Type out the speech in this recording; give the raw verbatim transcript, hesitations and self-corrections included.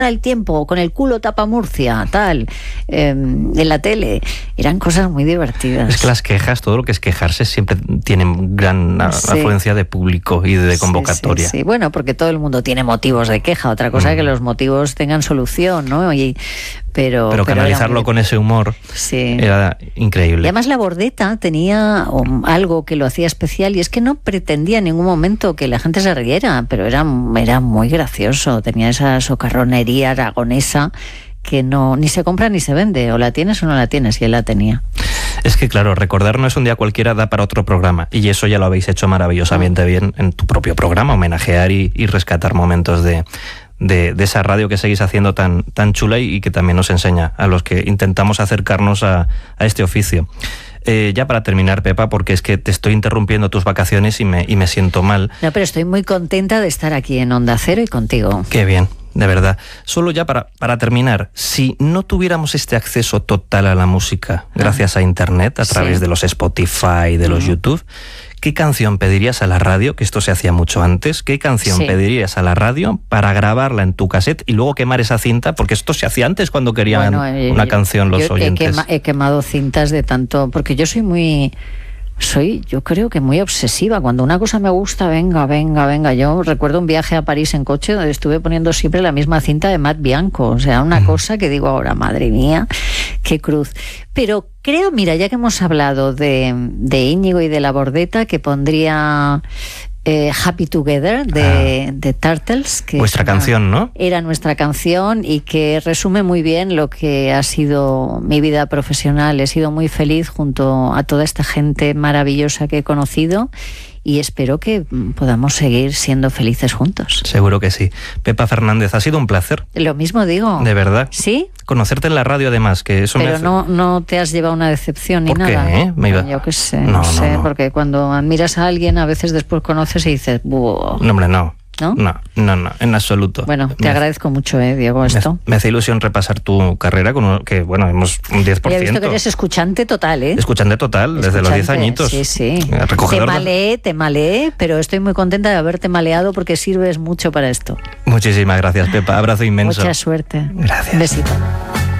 el tiempo, con el culo tapa Murcia, tal, eh, en la tele. Eran cosas muy divertidas. Es que las quejas, todo lo que es quejarse, siempre tienen gran sí. afluencia de público y de convocatoria. Sí, sí, sí. Bueno, porque todo el mundo tiene motivos de queja. Otra cosa mm. es que los motivos tengan solución, ¿no? Y, pero, pero canalizarlo muy... con ese humor sí. era increíble. Y además la Bordeta tenía um, algo que lo hacía especial, y es que no pretendía en ningún momento que la gente se riera, pero era, era muy gracioso. Tenía esa socarronería aragonesa que no ni se compra ni se vende, o la tienes o no la tienes, y él la tenía. Es que claro, recordar no es un día cualquiera, da para otro programa, y eso ya lo habéis hecho maravillosamente bien en tu propio programa, homenajear y, y rescatar momentos de, de, de esa radio que seguís haciendo tan, tan chula y, y que también nos enseña a los que intentamos acercarnos a, a este oficio. Eh, ya para terminar, Pepa, porque es que te estoy interrumpiendo tus vacaciones y me, y me siento mal. No, pero estoy muy contenta de estar aquí en Onda Cero y contigo. Qué bien, de verdad. Solo ya para, para terminar, si no tuviéramos este acceso total a la música ah. gracias a Internet, a través sí. de los Spotify, de los uh-huh. YouTube, ¿qué canción pedirías a la radio? Que esto se hacía mucho antes. ¿Qué canción sí. pedirías a la radio para grabarla en tu cassette y luego quemar esa cinta? Porque esto se hacía antes cuando querían bueno, eh, una canción los yo oyentes. He, quema, he quemado cintas de tanto... Porque yo soy muy... Soy, yo creo que muy obsesiva. Cuando una cosa me gusta, venga, venga, venga. Yo recuerdo un viaje a París en coche donde estuve poniendo siempre la misma cinta de Matt Bianco. O sea, una mm. cosa que digo ahora, madre mía, qué cruz. Pero creo, mira, ya que hemos hablado de, de Íñigo y de la Bordeta, que pondría... Eh, Happy Together de, ah. de Turtles, que vuestra una, canción, ¿no? Era nuestra canción y que resume muy bien lo que ha sido mi vida profesional. He sido muy feliz junto a toda esta gente maravillosa que he conocido y espero que podamos seguir siendo felices juntos. Seguro que sí. Pepa Fernández, ha sido un placer. Lo mismo digo. De verdad. ¿Sí? Conocerte en la radio además, que eso Pero me hace... no, no te has llevado una decepción ni ¿Por nada. ¿Por qué? ¿Eh? Me iba... Yo qué sé, no, no sé, no, no. porque cuando admiras a alguien a veces después conoces y dices... Buh. No, hombre, no. ¿No? No, no, no, en absoluto. Bueno, te me agradezco hace, mucho, eh, Diego, esto. Me, me hace ilusión repasar tu carrera, con un, que bueno, hemos un diez por ciento. He visto que eres escuchante total, ¿eh? Escuchante total, escuchante, desde los diez añitos. Sí, sí. Recogedor te maleé, te maleé, pero estoy muy contenta de haberte maleado porque sirves mucho para esto. Muchísimas gracias, Pepa. Abrazo inmenso. Mucha suerte. Gracias. Besito.